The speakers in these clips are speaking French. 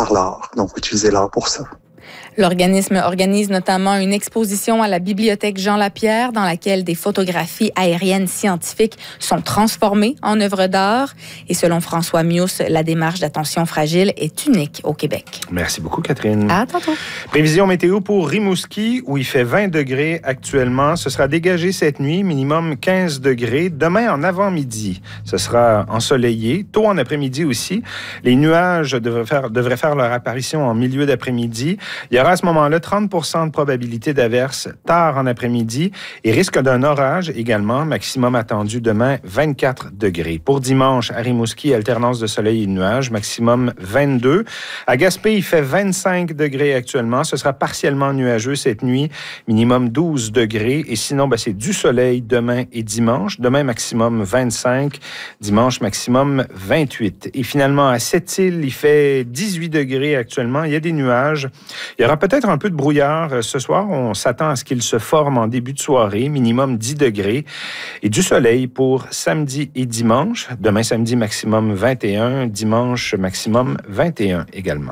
par l'art, donc utiliser l'art pour ça. L'organisme organise notamment une exposition à la bibliothèque Jean Lapierre dans laquelle des photographies aériennes scientifiques sont transformées en œuvres d'art. Et selon François Mius, la démarche d'attention fragile est unique au Québec. Merci beaucoup, Catherine. À tantôt. Prévision météo pour Rimouski, où il fait 20 degrés actuellement. Ce sera dégagé cette nuit, minimum 15 degrés. Demain, en avant-midi, ce sera ensoleillé. Tôt en après-midi aussi. Les nuages devraient faire leur apparition en milieu d'après-midi. Il y aura à ce moment-là 30 % de probabilité d'averse tard en après-midi et risque d'un orage également, maximum attendu demain 24 degrés. Pour dimanche, à Rimouski, alternance de soleil et de nuages, maximum 22. À Gaspé, il fait 25 degrés actuellement. Ce sera partiellement nuageux cette nuit, minimum 12 degrés. Et sinon, c'est du soleil demain et dimanche. Demain, maximum 25. Dimanche, maximum 28. Et finalement, à Sept-Îles, il fait 18 degrés actuellement. Il y a des nuages. Il y aura peut-être un peu de brouillard ce soir. On s'attend à ce qu'il se forme en début de soirée, minimum 10 degrés. Et du soleil pour samedi et dimanche. Demain, samedi, maximum 21. Dimanche, maximum 21 également.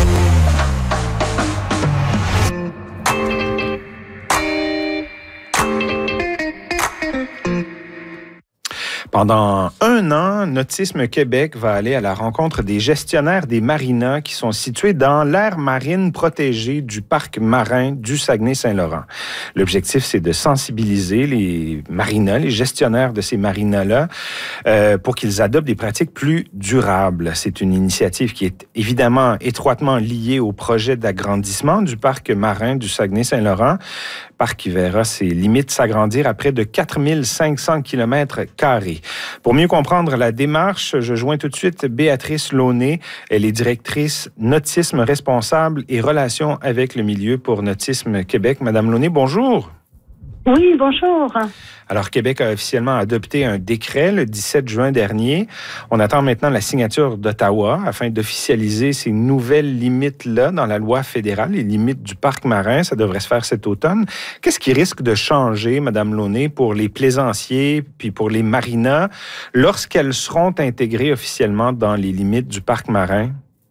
Pendant un an, Nautisme Québec va aller à la rencontre des gestionnaires des marinas qui sont situés dans l'aire marine protégée du parc marin du Saguenay-Saint-Laurent. L'objectif, c'est de sensibiliser les marinas, les gestionnaires de ces marinas-là, pour qu'ils adoptent des pratiques plus durables. C'est une initiative qui est évidemment étroitement liée au projet d'agrandissement du parc marin du Saguenay-Saint-Laurent, parc qui verra ses limites s'agrandir à près de 4500 km². Pour mieux comprendre la démarche, je joins tout de suite Béatrice Launay. Elle est directrice Nautisme responsable et relations avec le milieu pour Nautisme Québec. Madame Launay, bonjour. Oui, bonjour. Alors, Québec a officiellement adopté un décret le 17 juin dernier. On attend maintenant la signature d'Ottawa afin d'officialiser ces nouvelles limites-là dans la loi fédérale, les limites du parc marin. Ça devrait se faire cet automne. Qu'est-ce qui risque de changer, Madame Launay, pour les plaisanciers puis pour les marinas lorsqu'elles seront intégrées officiellement dans les limites du parc marin?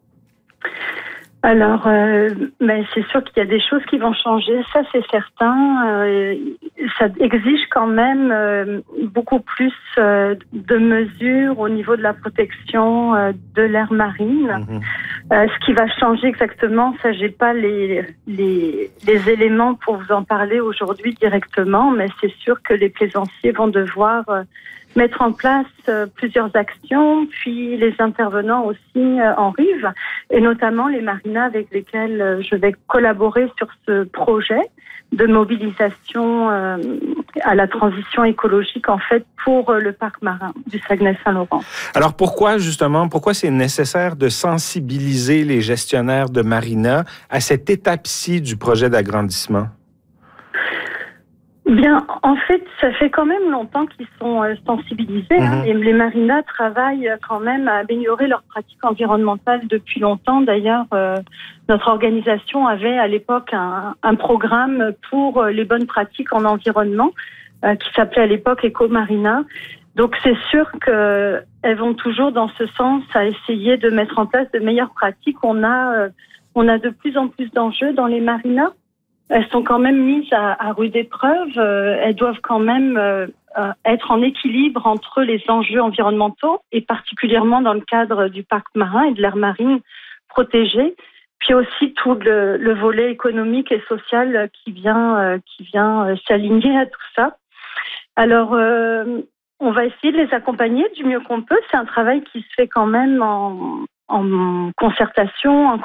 Alors, c'est sûr qu'il y a des choses qui vont changer, ça c'est certain. Ça exige quand même beaucoup plus de mesures au niveau de la protection de l'aire marine. Ce qui va changer exactement, ça j'ai pas les éléments pour vous en parler aujourd'hui directement, mais c'est sûr que les plaisanciers vont devoir mettre en place plusieurs actions, puis les intervenants aussi en rive, et notamment les marinas avec lesquels je vais collaborer sur ce projet de mobilisation à la transition écologique, en fait, pour le parc marin du Saguenay-Saint-Laurent. Alors pourquoi c'est nécessaire de sensibiliser les gestionnaires de marinas à cette étape-ci du projet d'agrandissement? Bien, en fait, ça fait quand même longtemps qu'ils sont sensibilisés. Et les marinas travaillent quand même à améliorer leurs pratiques environnementales depuis longtemps. D'ailleurs, notre organisation avait à l'époque un programme pour les bonnes pratiques en environnement qui s'appelait à l'époque Eco-Marina. Donc, c'est sûr qu'elles vont toujours dans ce sens à essayer de mettre en place de meilleures pratiques. On a de plus en plus d'enjeux dans les marinas. Elles sont quand même mises à rude épreuve. Elles doivent quand même être en équilibre entre les enjeux environnementaux et particulièrement dans le cadre du parc marin et de l'aire marine protégée, puis aussi tout le volet économique et social qui vient s'aligner à tout ça. Alors, on va essayer de les accompagner du mieux qu'on peut. C'est un travail qui se fait quand même en concertation, en